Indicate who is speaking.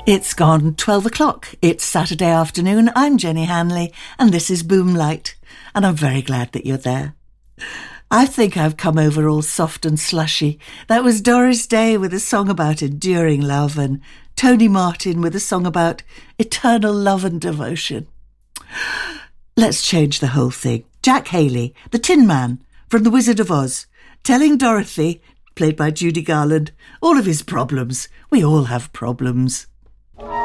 Speaker 1: It's gone 12 o'clock. It's Saturday afternoon. I'm Jenny Hanley, and this is Boomlight, and I'm very glad that you're there. I think I've come over all soft and slushy. That was Doris Day with a song about enduring love, and Tony Martin with a song about eternal love and devotion. Let's change the whole thing. Jack Haley, the Tin Man from The Wizard of Oz, telling Dorothy, played by Judy Garland, all of his problems. We all have problems.